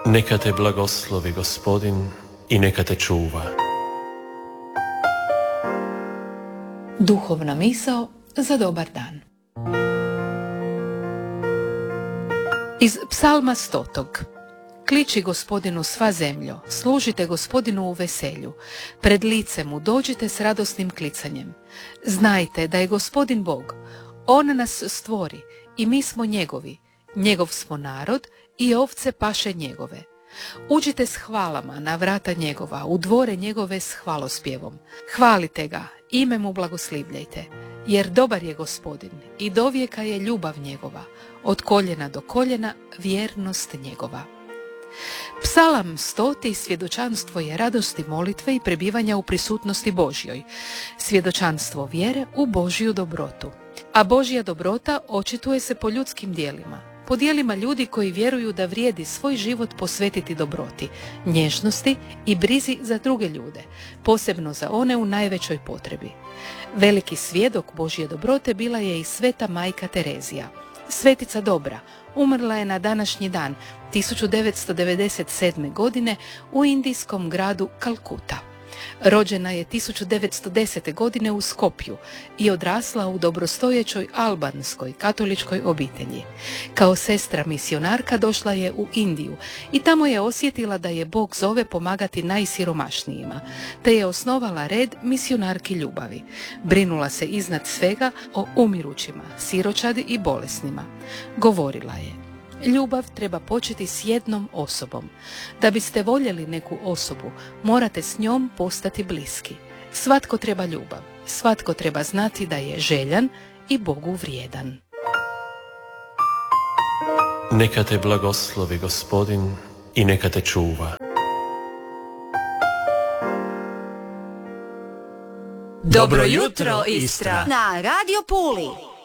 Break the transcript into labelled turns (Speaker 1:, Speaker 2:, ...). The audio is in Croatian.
Speaker 1: Neka te blagoslovi Gospodin i neka te čuva.
Speaker 2: Duhovna misao za dobar dan. Iz Psalma 100. Kliči Gospodinu sva zemljo, služite Gospodinu u veselju, pred lice mu dođite s radosnim klicanjem. Znajte da je Gospodin Bog, on nas stvori i mi smo njegovi, njegov smo narod i ovce paše njegove. Uđite s hvalama na vrata njegova, u dvore njegove s hvalospjevom. Hvalite ga, ime mu blagoslivljajte, jer dobar je Gospodin i dovijeka je ljubav njegova, od koljena do koljena vjernost njegova. Psalam 100. svjedočanstvo je radosti molitve i prebivanja u prisutnosti Božjoj, svjedočanstvo vjere u Božju dobrotu. A Božja dobrota očituje se po ljudskim dijelima, po dijelima ljudi koji vjeruju da vrijedi svoj život posvetiti dobroti, nježnosti i brizi za druge ljude, posebno za one u najvećoj potrebi. Veliki svjedok Božje dobrote bila je i sveta majka Terezija. Svetica dobra, umrla je na današnji dan 1997. godine u indijskom gradu Kalkuta. Rođena je 1910. godine u Skopju i odrasla u dobrostojećoj albanskoj katoličkoj obitelji. Kao sestra misionarka došla je u Indiju i tamo je osjetila da je Bog zove pomagati najsiromašnijima, te je osnovala red misionarki ljubavi. Brinula se iznad svega o umirućima, siročadi i bolesnima. Govorila je: ljubav treba početi s jednom osobom. Da biste voljeli neku osobu, morate s njom postati bliski. Svatko treba ljubav, svatko treba znati da je željan i Bogu vrijedan.
Speaker 1: Neka te blagoslovi Gospodin i neka te čuva.
Speaker 3: Dobro jutro, Istra! Na Radio Puli!